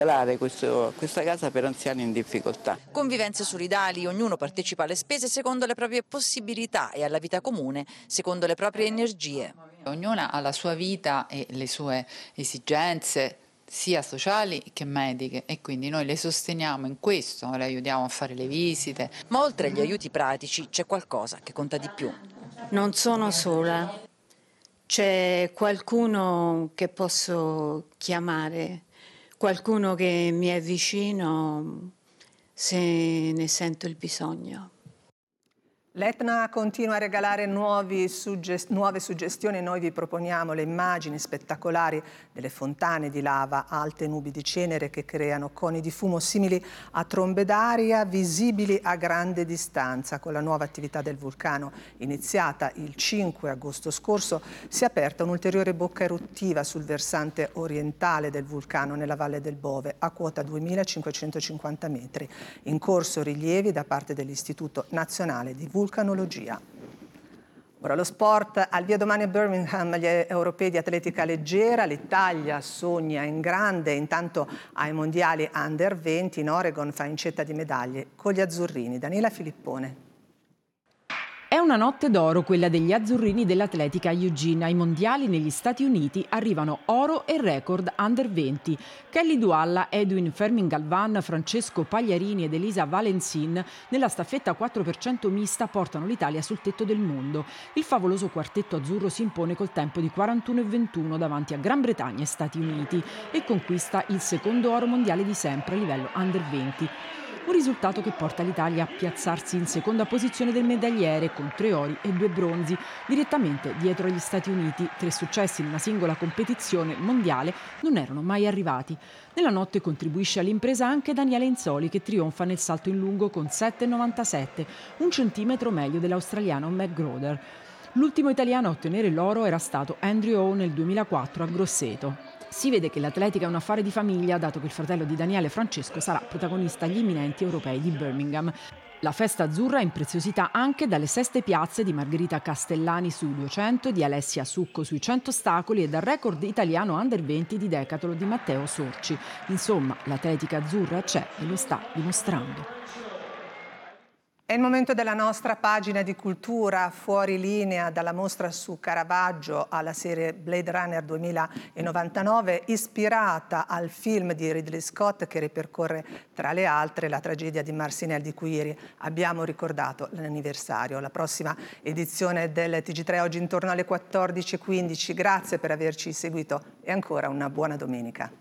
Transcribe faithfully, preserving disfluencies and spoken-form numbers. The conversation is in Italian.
Questo, questa casa per anziani in difficoltà. Convivenze solidali, ognuno partecipa alle spese secondo le proprie possibilità e alla vita comune secondo le proprie energie. Ognuna ha la sua vita e le sue esigenze, sia sociali che mediche, e quindi noi le sosteniamo in questo, le aiutiamo a fare le visite. Ma oltre agli aiuti pratici c'è qualcosa che conta di più. Non sono sola, c'è qualcuno che posso chiamare, qualcuno che mi è vicino se ne sento il bisogno. L'Etna continua a regalare nuovi suggest- nuove suggestioni e noi vi proponiamo le immagini spettacolari delle fontane di lava, alte nubi di cenere che creano coni di fumo simili a trombe d'aria visibili a grande distanza. Con la nuova attività del vulcano iniziata il cinque agosto scorso si è aperta un'ulteriore bocca eruttiva sul versante orientale del vulcano nella Valle del Bove a quota duemilacinquecentocinquanta metri. In corso rilievi da parte dell'Istituto Nazionale di Vulcanologia. Ora lo sport, al via domani a Birmingham gli europei di atletica leggera, l'Italia sogna in grande, intanto ai mondiali under venti in Oregon fa incetta di medaglie con gli azzurrini. Daniela Filippone. È una notte d'oro quella degli azzurrini dell'atletica a Eugene. Ai mondiali negli Stati Uniti arrivano oro e record under venti. Kelly Dualla, Edwin Fermin-Galvan, Francesco Pagliarini ed Elisa Valenzin nella staffetta quattro per cento mista portano l'Italia sul tetto del mondo. Il favoloso quartetto azzurro si impone col tempo di quarantuno e ventuno davanti a Gran Bretagna e Stati Uniti e conquista il secondo oro mondiale di sempre a livello under venti. Un risultato che porta l'Italia a piazzarsi in seconda posizione del medagliere con tre ori e due bronzi, direttamente dietro agli Stati Uniti. Tre successi in una singola competizione mondiale non erano mai arrivati. Nella notte contribuisce all'impresa anche Daniele Inzoli, che trionfa nel salto in lungo con sette virgola novantasette, un centimetro meglio dell'australiano McGroder. L'ultimo italiano a ottenere l'oro era stato Andrew O nel duemilaquattro a Grosseto. Si vede che l'atletica è un affare di famiglia, dato che il fratello di Daniele, Francesco, sarà protagonista agli imminenti europei di Birmingham. La festa azzurra è impreziosita anche dalle seste piazze di Margherita Castellani sui duecento, di Alessia Succo sui cento ostacoli e dal record italiano under venti di decathlon di Matteo Sorci. Insomma, l'atletica azzurra c'è e lo sta dimostrando. È il momento della nostra pagina di cultura, fuori linea dalla mostra su Caravaggio alla serie Blade Runner duemilanovantanove, ispirata al film di Ridley Scott che ripercorre tra le altre la tragedia di Marcinelle, di cui ieri abbiamo ricordato l'anniversario. La prossima edizione del T G tre oggi intorno alle quattordici e quindici. Grazie per averci seguito e ancora una buona domenica.